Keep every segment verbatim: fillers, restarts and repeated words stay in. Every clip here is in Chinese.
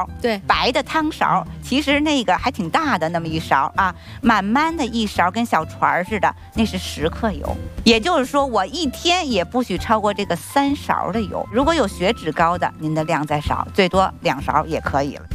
勺， 对， 白的汤勺，其实那个还挺大的那么一勺啊，满满的一勺跟小船似的，那是十克油。也就是说，我一天也不许超过这个三勺的油。如果有血脂高的，您的量再少，最多两勺也可以了。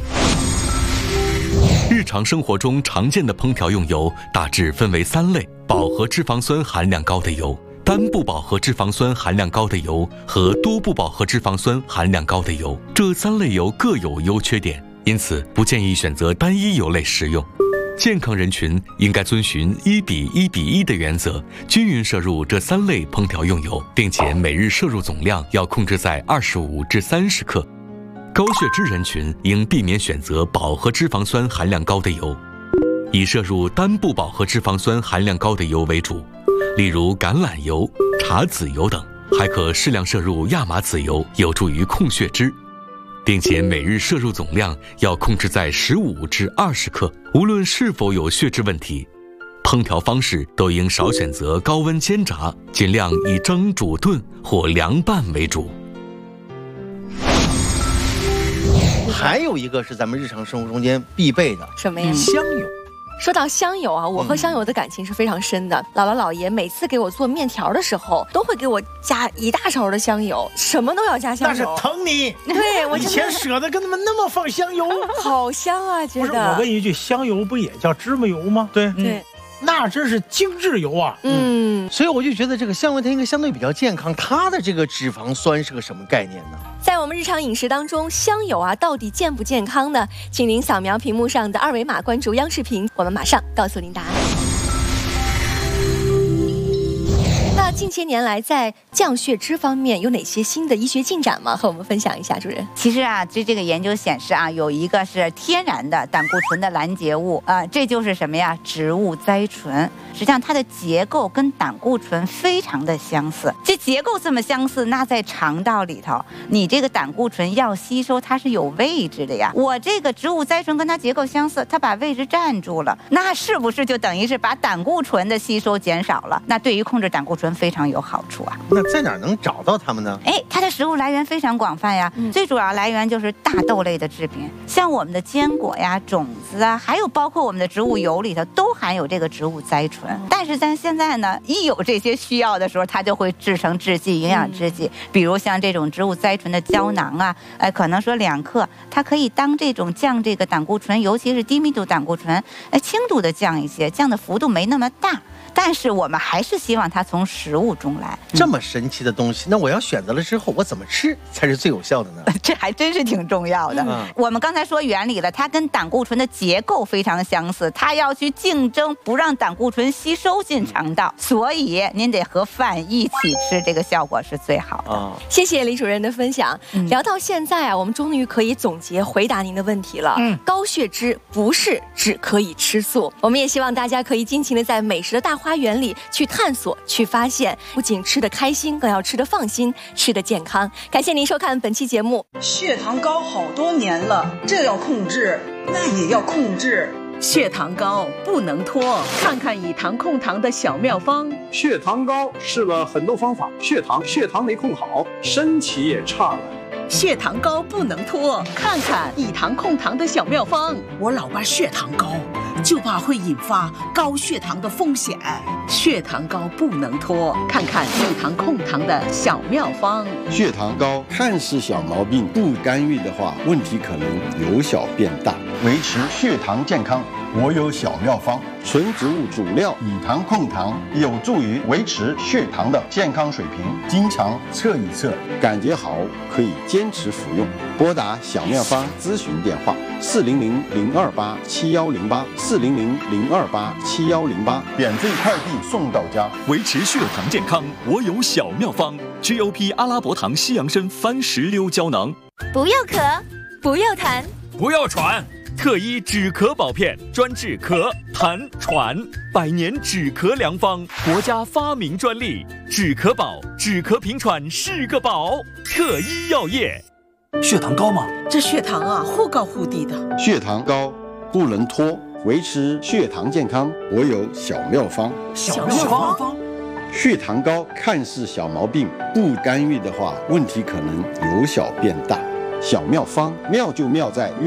日常生活中常见的烹调用油大致分为三类：饱和脂肪酸含量高的油、单不饱和脂肪酸含量高的油和多不饱和脂肪酸含量高的油。这三类油各有优缺点，因此不建议选择单一油类食用。健康人群应该遵循一比一比一的原则，均匀摄入这三类烹调用油，并且每日摄入总量要控制在二十五至三十克。高血脂人群应避免选择饱和脂肪酸含量高的油，以摄入单不饱和脂肪酸含量高的油为主，例如橄榄油、茶籽油等，还可适量摄入亚麻籽油，有助于控血脂，并且每日摄入总量要控制在十五至二十克。无论是否有血脂问题，烹调方式都应少选择高温煎炸，尽量以蒸、煮、炖或凉拌为主。 还有一个是咱们日常生活中间必备的什么呀？ 香油。 说到香油啊，我和香油的感情是非常深的。嗯、姥姥姥爷每次给我做面条的时候，都会给我加一大勺的香油，什么都要加香油。 那是疼你， 对我以前舍得跟他们那么放香油， 好香啊！觉得。 不是，我问一句，香油不也叫芝麻油吗？对对。嗯， 那真是精致油啊！ 嗯， 所以我就觉得这个香油它应该相对比较健康。它的这个脂肪酸是个什么概念呢？ 在我们日常饮食当中，香油啊到底健不健康呢？请您扫描屏幕上的二维码，关注央视频，我们马上告诉您答案。那近些年来，在降血脂方面有哪些新的医学进展吗？和我们分享一下，主任。 其实啊，这这个研究显示啊，有一个是天然的胆固醇的拦截物啊、呃，这就是什么呀？植物甾醇。实际上它的结构跟胆固醇非常的相似。这结构这么相似，那在肠道里头，你这个胆固醇要吸收它是有位置的呀。我这个植物甾醇跟它结构相似，它把位置占住了，那是不是就等于是把胆固醇的吸收减少了？那对于控制胆固醇非常有好处啊。 那在哪儿能找到它们呢？ 哎，它的食物来源非常广泛呀，嗯、最主要来源就是大豆类的制品，像我们的坚果呀、种子啊，还有包括我们的植物油里头都含有这个植物甾醇。但是咱现在呢，一有这些需要的时候，它就会制成制剂、营养制剂，比如像这种植物甾醇的胶囊啊，呃，可能说两克，它可以当这种降这个胆固醇，尤其是低密度胆固醇，呃，轻度的降一些，降的幅度没那么大。但是我们还是希望它从食物中来。 这么神奇的东西，那我要选择了之后，我怎么吃才是最有效的呢？ 这还真是挺重要的。嗯、我们刚才说原理了，它跟胆固醇的结构非常相似，它要去竞争，不让胆固醇吸收进肠道，所以您得和饭一起吃，这个效果是最好的。哦、 谢谢李主任的分享。嗯、聊到现在啊，我们终于可以总结回答您的问题了。嗯，高血脂不是只可以吃素，我们也希望大家可以尽情的在美食的大花园里去探索、去发现，不仅吃得开心，更要吃得放心，吃得健康。感谢您收看本期节目。 血糖高好多年了，这要控制，那也要控制。血糖高不能拖，看看以糖控糖的小妙方。 血糖高试了很多方法，血糖血糖没控好，身体也差了。 血糖高不能拖，看看以糖控糖的小妙方。我老爸血糖高，就怕会引发高血糖的风险。血糖高不能拖，看看以糖控糖的小妙方。 血糖高看似小毛病，不干预的话，问题可能由小变大。维持血糖健康，我有小妙方。纯植物主料以糖控糖，有助于维持血糖的健康水平。经常测一测，感觉好可以坚持服用。拨打小妙方咨询电话：四零零零二八七幺零八，四零零零二八七幺零八，免费快递送到家。 维持血糖健康，我有小妙方。G O P 阿拉伯糖西洋参番石榴胶囊。 不要咳，不要痰， 不要喘。特医止咳宝片，专治咳、痰、喘，百年止咳良方，国家发明专利。止咳宝，止咳平喘是个宝。特医药业。 血糖高吗？ 这血糖啊，忽高忽低的。 血糖高不能拖，维持血糖健康，我有小妙方。 小妙方。 血糖高看似小毛病，不干预的话，问题可能由小变大。小妙方妙就妙在